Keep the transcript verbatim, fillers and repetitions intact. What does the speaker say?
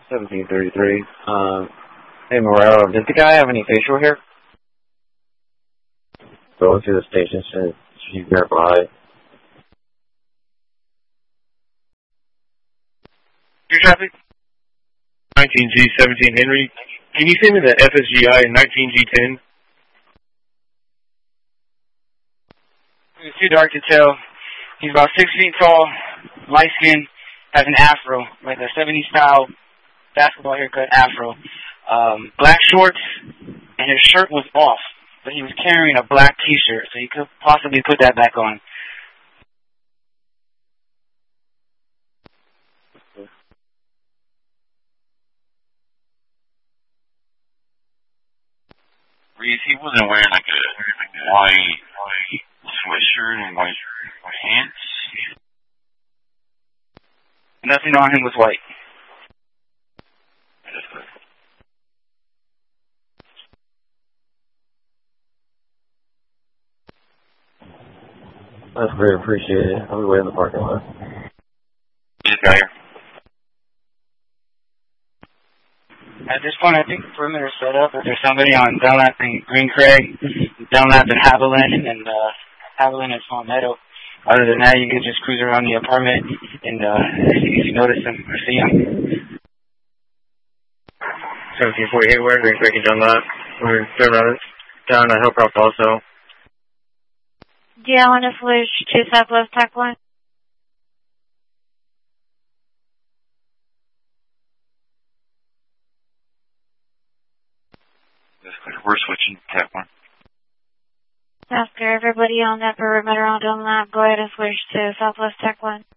seventeen thirty-three. Um, hey, Morello, did the guy have any facial hair? Going through the station, should you verify? Your traffic? nineteen G seventeen Henry. Can you send me the F S G I nineteen G ten? It's too dark to tell. He's about six feet tall, light skin, has an afro, like a seventies style basketball haircut afro. Um, black shorts, and his shirt was off, but he was carrying a black T-shirt, so he could possibly put that back on. Reese, he wasn't wearing like a white, white sweatshirt and white pants. Nothing on him was white. That's great, appreciate it. I'll be waiting in the parking lot. This guy here. At this point, I think the perimeter is set up. If there's somebody on Dunlap and Green Craig, Dunlap and Haviland, and uh, Haviland and Palmetto. Other than that, you can just cruise around the apartment and uh, if you notice them or see them. seventeen forty-eight, where Green Craig and Dunlap. We're down, down at Hillcroft also. Do you want to switch to Southwest Tech One? We're switching to Tech One. After everybody on that perimeter on Dunlap, go ahead and switch to Southwest Tech One.